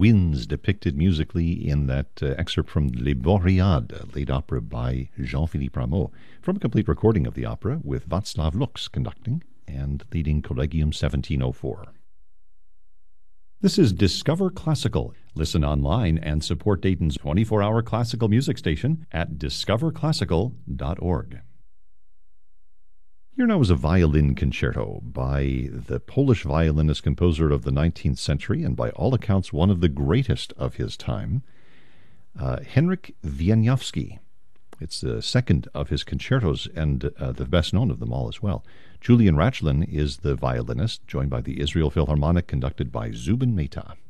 winds depicted musically in that excerpt from Les Boreades, late opera by Jean-Philippe Rameau, from a complete recording of the opera with Václav Lux conducting and leading Collegium 1704. This is Discover Classical. Listen online and support Dayton's 24-hour classical music station at discoverclassical.org. Here now is a violin concerto by the Polish violinist-composer of the 19th century and by all accounts one of the greatest of his time, Henryk Wieniawski. It's the second of his concertos and the best known of them all as well. Julian Rachlin is the violinist, joined by the Israel Philharmonic, conducted by Zubin Mehta.